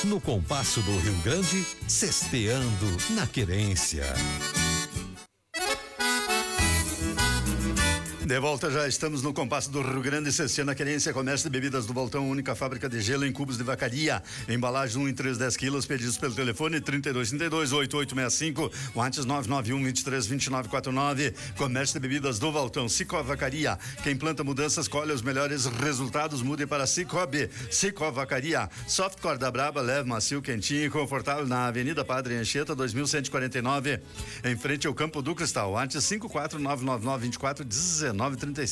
No compasso do Rio Grande, cesteando na querência. De volta, já estamos no compasso do Rio Grande, CC na Querência, comércio de bebidas do Baltão, única fábrica de gelo em cubos de vacaria, embalagem 1 em 3, 10 quilos, pedidos pelo telefone 3232-8865, antes 991-232949, comércio de bebidas do Baltão, Cicobi Vacaria, quem planta mudanças colhe os melhores resultados, mude para Cicobi Vacaria, soft corda braba, leve, macio, quentinho e confortável na Avenida Padre Anchieta, 2149, em frente ao Campo do Cristal, antes 54999241936,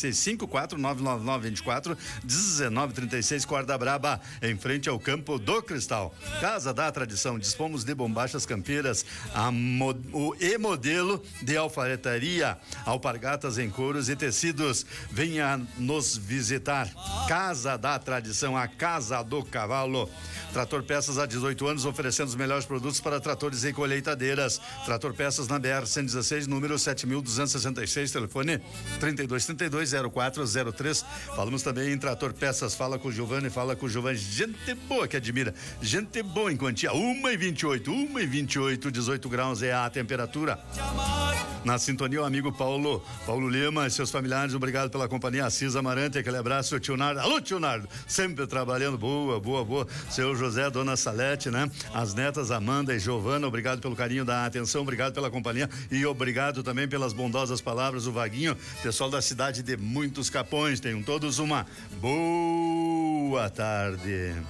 54999241936, corda braba, em frente ao Campo do Cristal. Casa da Tradição, dispomos de bombachas campeiras, o e-modelo de alfaiataria, alpargatas em couros e tecidos. Venha nos visitar. Casa da Tradição, a Casa do Cavalo. Trator Peças há 18 anos, oferecendo os melhores produtos para tratores e colheitadeiras. Trator Peças na BR 116, número 7266, telefone 3232-0403. Falamos também em Trator Peças. Fala com o Giovanni, gente boa que admira, gente boa em quantia. 1:28, 18 graus é a temperatura. Na sintonia, o amigo Paulo Lima e seus familiares, obrigado pela companhia. Assis Amarante, aquele abraço, tio Nardo. Alô, tio Nardo, sempre trabalhando, boa. Seu José, dona Salete, né? As netas Amanda e Giovana, obrigado pelo carinho da atenção, obrigado pela companhia e obrigado também pelas bondosas palavras, o Vaguinho, pessoal da cidade de Muitos Capões, tenham todos uma boa tarde.